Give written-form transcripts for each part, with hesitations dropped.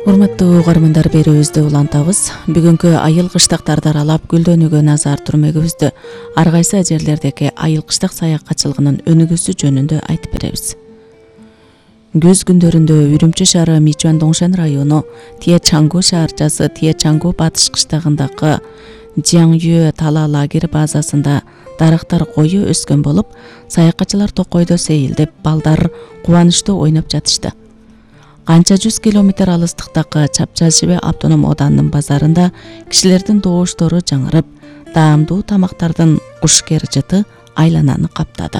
Урматтуу угармандар, берүүбүздү улантабыз. Бүгүнкү айыл кыштактарды аралап гүлдөнүүгө назар түрмөгүбүздү ар кайсы жерлердеги айыл кыштак саякатчылыгынын өнүгүүсү жөнүндө айтып беребиз. Күз күндөрүндө Үрүмчү шаары Мичуан Доңшен району Тиечангу шаарчасы Тиечангу батыш кыштагындагы Жиаңюэ тала лагерь базасында дарактар кою өскөн болуп, саякатчылар токойдо сейилдеп, балдар кубанычтуу ойноп жатышты. Канча 100 километр алыстыктагы Чапчашибе автоном оданынын базарында кишилердин добуштору жаңырып, даамдуу тамактардын кушкер жыты айлананы каптады.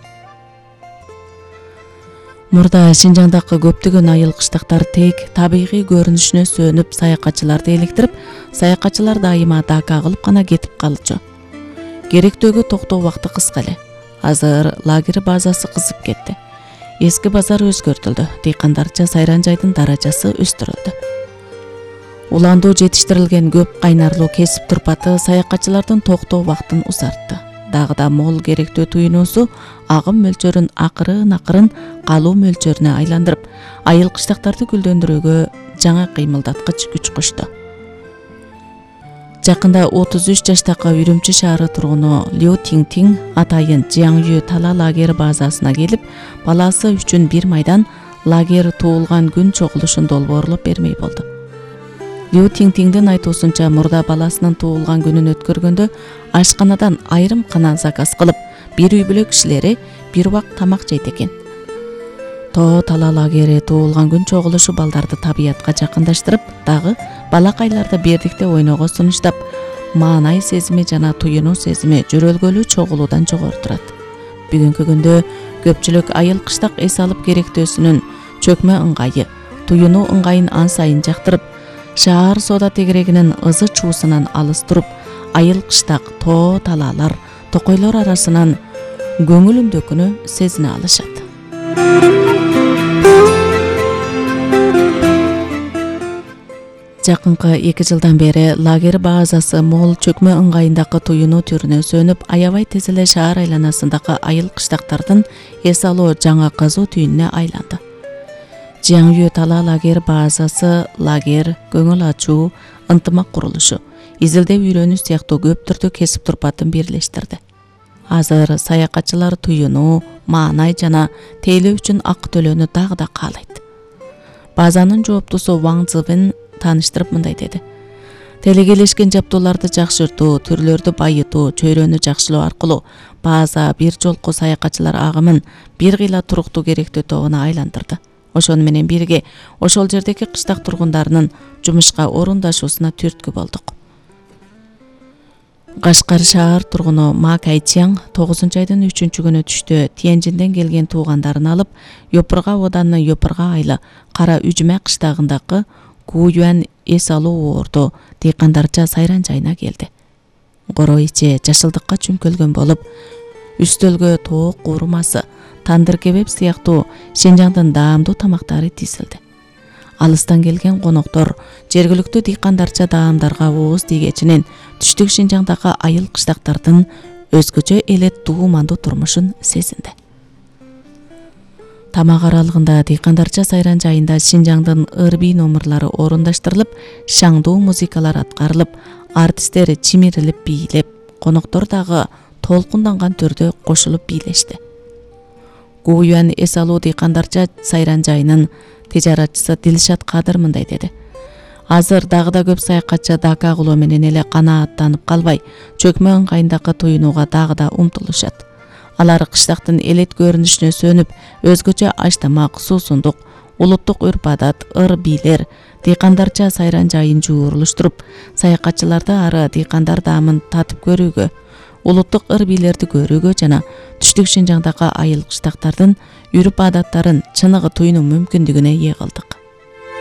Мурда Шинжаңдагы көптөгөн айыл кыштактар тек табигый көрүнүшүнө сөнүп саякатчыларды эликтирип, саякатчылар дайыма дака кылып гана кетип калчу. Керектөөгө токтоо убакыты кыска эле. Азыр лагерь базасы кызып кетти. Эски базар өзгөртүлдү. Дыйкандарча сайран жайдын даражасы өстүрүлдү. Уландуу жетиштирилген көп кайнарлуу кесип турпаты саякатчылардын токтоо убактын узартты. Дагы да мол керектөө туюнуусу агым мөлчөрүн акырын калуу мөлчөрүнө айландырып, айыл кыштактарды гүлдөндүрүүгө жаңа кыймылдаткыч күч кошту. Жакында 33 жаштагы Үрүмчү шаары тургуну Лю Тиң атайын Жиаңюэ тала лагерь базасына келип, баласы үчүн бир майдан лагерь туулган күн чогулушун долбоорлоп бермей болду. Лю Тиңдин айтуусунча, мурда баласынын туулган күнүн өткөргөндө ашканадан айрым гана заказ кылып, бир үй бүлө кишилери бир убак тамак жейт экен. Тала лагери туулган күн чогулушу балдарды табиятка жакындаштырып, дагы балакайларды бердикте ойноого сунуштап, маанай сезими жана туюнуу сезими жөрөлгөлүү чогулуудан жогору турат. Бүгүнкү күндө көпчүлүк айыл кыштак эс алып керектөөсүнүн чөкмө ыңгайы, туюнуу ыңгайын ан сайын жактырып, шаар соода тегерегинин ызы чуусунан алыс туруп, айыл кыштак талалар, токойлор арасынан көңүл үмдөкүнү сезине алышат. Жакынкы 2 жылдан бери лагерь базасы мол чөкмө ыңгайындагы туюнуу түрүнө сөнүп, аябай тез эле шаар айланасындагы айыл кыштактардын эс алуу жаңа кызуу түйүнүнө айланды. Жиаңюэ тала лагерь базасы лагерь, көңүл ачуу, ынтымак курулушу, изилдеп үйрөнүү сыяктуу көп түрдүү кесип турпатын бирлештирди. Азыр саякатчылар туюнуу, маанай жана тейлөө үчүн акы төлөөнү дагы да каалайт. Базанын жооптусу Ваң Цзывен тааныштырып мындай деди: Телегелешкен жабдууларды жакшыртуу, түрлөрдү байытуу, чөйрөнү жакшылоо аркылуу база бир жолку саякатчылар агымын бир кыйла туруктуу керектөө тобуна айландырды. Ошону менен бирге ошол жердеги кыштак тургундарынын жумушка орундашуусуна түрткү болдук. Кашкар шаар тургуну Ма Кайчяң 9-айдын 3-күнү түштө Тиенжинден келген туугандарын алып, Ёпырга оданынын Ёпырга айылы Кара Үжүмө кыштагындагы Гуюан эс алуу оордо дыйкандарча сайран жайына келди. Коро ичи жашылдыкка чүмкөлгөн болуп, үстөлгө тоок куурмасы, тандыр кебеп сыяктуу Шинжаңдын даамдуу тамактары тизилди. Алыстан келген коноктор жергиликтүү дыйкандарча даамдарга ооз тийгечинен түштүк Шинжаңдагы айыл кыштактардын өзгөчө элет туумандуу турмушун сезинди. Тамак аралыгында дыйкандарча сайран жайында Шинжаңдын ыр-бий номурлары орундаштырылып, шаңдуу музыкалар аткарылып, артисттер чимирилип бийлеп, коноктор дагы толкунданган түрдө кошулуп бийлешти. Гуюан эс алуу дыйкандарча сайран жайынын тижаратчысы Дилшат Кадыр мындай деди: Азыр дагы да көп саякатчы дака кылуу менен эле канааттанып калбай, чөкмө ыңгайындагы туюнууга дагы да умтулушат. Алар кыштактын элет көрүнүшүнө сөнүп, өзгөчө аштамак, суусундук, улуттук үрп-адат, ыр-бийлер, дыйкандарча сайран жайын жуурулуштуруп, саякатчыларды ары дыйкандар даамын татып көрүүгө, улуттук ыр-бийлерди көрүүгө жана түштүк Шинжаңдагы айыл кыштактардын үрп-адаттарын чыныгы туюнуу мүмкүндүгүнө ээ кылдык.